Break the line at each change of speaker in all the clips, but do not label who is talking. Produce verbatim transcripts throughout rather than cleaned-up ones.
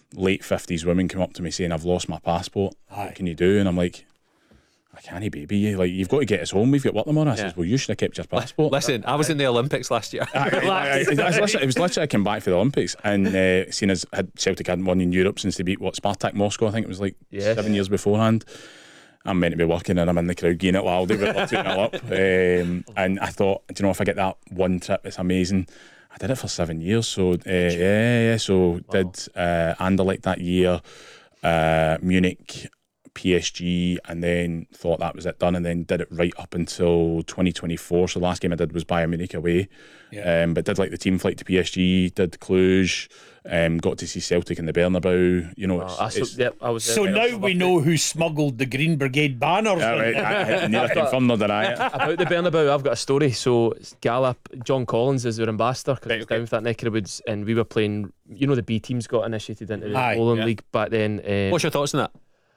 late fifties women come up to me saying, I've lost my passport. Aye. What can you do? And I'm like, I can't, baby. Like, you've got to get us home. We've got work tomorrow. I yeah. says, well, you should have kept your passport.
Listen, I was in the Olympics last year.
I, I, I, I, I, listen, it was literally I came back for the Olympics, and uh, seeing as had Celtic hadn't won in Europe since they beat what Spartak Moscow, I think it was like yes. seven years beforehand. I'm meant to be working and I'm in the crowd getting it loud. They were putting it up, um, and I thought, do you know, if I get that one trip, it's amazing. I did it for seven years, so uh, yeah, yeah. So wow. did uh, Anderlecht that year, uh, Munich, P S G, and then thought that was it done, and then did it right up until twenty twenty-four. So the last game I did was Bayern Munich away, yeah. um, but did like the team flight to P S G, did Cluj, um, got to see Celtic in the Bernabeu. You know, it's,
oh,
it's,
so, yep, I was
so now we know who smuggled the Green Brigade banners.
Yeah, right. I, I neither confirm nor deny it.
About the Bernabeu, I've got a story. So Gala, John Collins is our ambassador because right, he's okay. down with that neck of the woods, and we were playing. You know, the B teams got initiated into the Poland yeah. League back then. Uh,
What's your thoughts on that?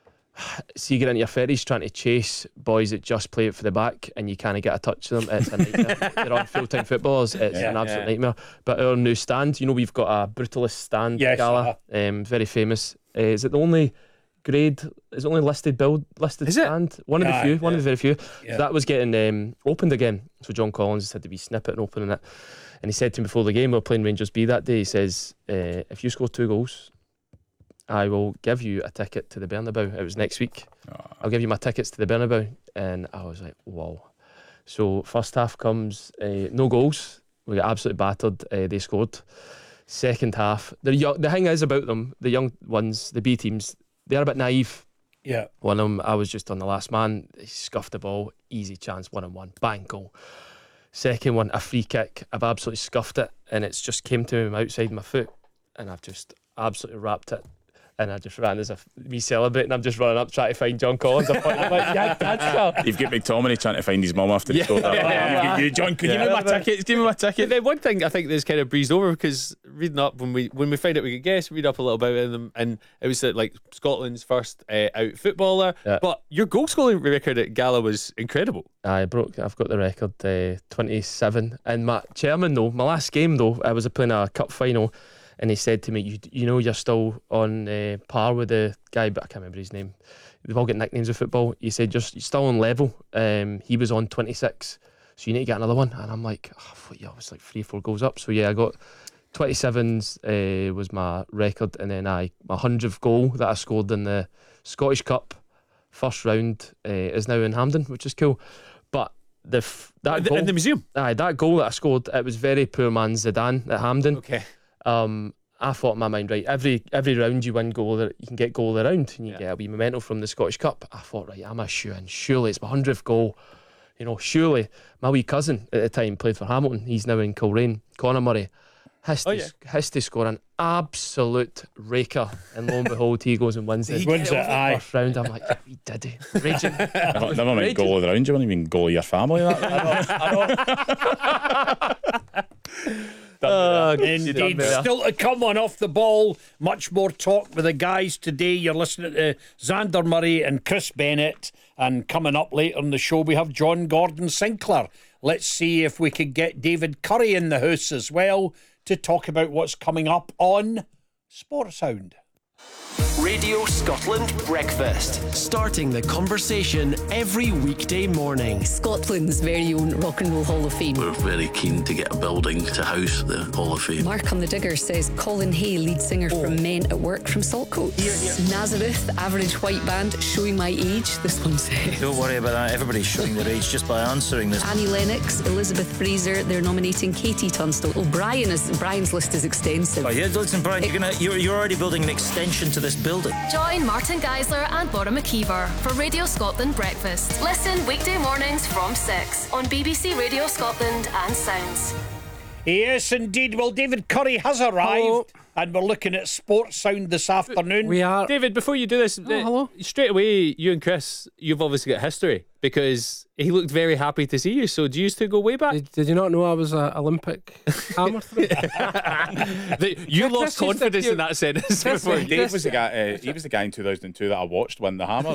So you get into your ferries trying to chase boys that just play it for the back and you can't get a touch of them. It's a nightmare. They're on full-time footballers. It's yeah, an absolute yeah. nightmare. But our new stand, you know, we've got a Brutalist stand yes, Gala, uh-huh. um, very famous. Uh, is it the only grade? Is it only listed build listed
is
stand?
It?
One of
yeah,
the few.
yeah.
One of the very few. Yeah. So that was getting um, opened again. So John Collins had to be snippet and opening it. And he said to me before the game, we were playing Rangers B that day. He says, uh, "If you score two goals, I will give you a ticket to the Bernabeu." It was next week. Oh. I'll give you my tickets to the Bernabeu. And I was like, wow. So first half comes, uh, no goals. We got absolutely battered. Uh, they scored. Second half, the young, the thing is about them, the young ones, the B teams, they're a bit naive.
Yeah.
One of them, I was just on the last man. He scuffed the ball. Easy chance, one on one. Bang, goal. Second one, a free kick. I've absolutely scuffed it. And it's just came to me from outside my foot. And I've just absolutely wrapped it. And I just ran as a me celebrating. I'm just running up trying to find John Collins. I'm like, yeah, that's
You've got McTominay trying to find his mum after
yeah.
he scored that.
Yeah.
You, you, John, could yeah. you give me my tickets? Give me my ticket.
Then one thing I think that's kind of breezed over because reading up when we when we find out we could guess, read up a little bit about them, and it was uh, like Scotland's first uh, out footballer. Yeah. But your goal scoring record at Gala was incredible.
I broke. I've got the record, uh, twenty-seven. And my chairman though, my last game though, I was playing a cup final. And he said to me, you, you know, you're still on uh, par with the guy, but I can't remember his name. They've all got nicknames of football. He said, you're, you're still on level. Um, he was on twenty-six, so you need to get another one. And I'm like, oh, I thought, yeah, I was like three, four goals up. So yeah, I got twenty-sevens uh, was my record, and then I my hundredth goal that I scored in the Scottish Cup first round uh, is now in Hampden, which is cool. But the f- that
in the,
goal,
in the museum,
aye, that goal that I scored, it was very poor man's Zidane at Hampden.
Okay.
Um, I thought in my mind, right, every every round you win goal, you can get goal of the round, and you yeah. get a wee memento from the Scottish Cup. I thought, right, I'm a shoe in. Surely it's my hundredth goal. You know, surely my wee cousin at the time played for Hamilton. He's now in Coleraine. Conor Murray has to, oh, yeah. has to score an absolute raker, and lo and behold, he goes and wins it.
He wins it, aye.
First round, I'm like, he did it. Raging.
Never, never mind goal of the round. You wouldn't even goal of your family. That.
I know. I know. Uh, indeed. Still to come on Off the Ball. Much more talk with the guys today. You're listening to Xander Murray and Chris Bennett, and coming up later in the show we have John Gordon Sinclair. Let's see if we could get David Curry in the house as well to talk about what's coming up on Sportsound.
Radio Scotland Breakfast, starting the conversation every weekday morning.
Scotland's very own Rock and Roll Hall of Fame.
We're very keen to get a building to house the Hall of Fame.
Mark on the Digger says Colin Hay, lead singer oh. from Men at Work from Saltcoats.
Here, here.
Nazareth, the Average White Band, showing my age, this one says.
Don't worry about that, everybody's showing their age just by answering this.
Annie Lennox, Elizabeth Fraser, they're nominating Katie Tunstall. Oh, Brian is, Brian's list is extensive.
Oh yeah, listen Brian, you're, gonna, you're, you're already building an extension to this building.
Join Martin Geisler and Laura McKeever for Radio Scotland Breakfast. Listen weekday mornings from six on B B C Radio Scotland and Sounds.
Yes, indeed. Well, David Curry has arrived. Hello. And we're looking at Sportsound this afternoon.
We are. David, before you do this, oh, uh, hello. Straight away, you and Chris, you've obviously got history because he looked very happy to see you. So do you two go way back?
Did, did you not know I was an Olympic hammer thrower?
the, you yeah, lost Chris confidence in that sentence before.
Dave Chris, was the guy. Uh, he was the guy in two thousand two that I watched win the hammer.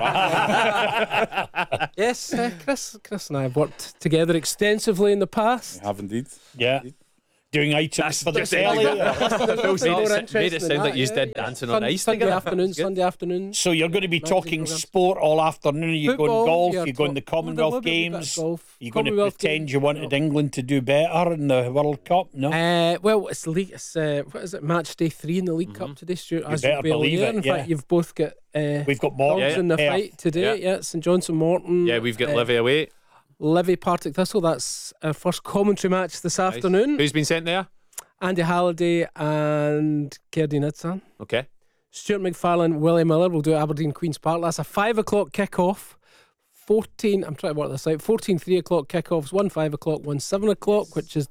Yes, uh, Chris, Chris and I have worked together extensively in the past.
We have indeed.
Yeah.
Indeed.
doing items for the
that's
telly.
Made it, made it sound like you did dancing on ice
Sunday
together.
afternoon, Sunday afternoon.
So you're going to be talking
programs.
sport all afternoon. You're going
Football,
golf.
yeah,
You're going
talk-
the Commonwealth
We'll do a bit of
Games.
golf.
You're going to
Commonwealth
pretend
Games,
you wanted
no.
England to do better in the World Cup. No,
Uh, well, it's league. It's uh, what is it? Match day three in the League Cup today, Stuart. As
better
you'll be
believe
aware.
it,
In
yeah.
fact, you've both got uh,
we've got more.
dogs
Yeah,
in the
yeah.
fight today.
Yeah.
Yeah, St Johnson Morton.
Yeah, we've got
uh,
Livy away.
Livy Partick Thistle. That's our first commentary match this afternoon.
Who's been sent there?
Andy Halliday and Kerdy Nidsan.
Okay.
Stuart McFarlane, Willie Miller will do Aberdeen Queen's Park. That's a five o'clock kick-off. fourteen, I'm trying to work this out. fourteen three o'clock kick-offs, one five o'clock, one seven o'clock, which is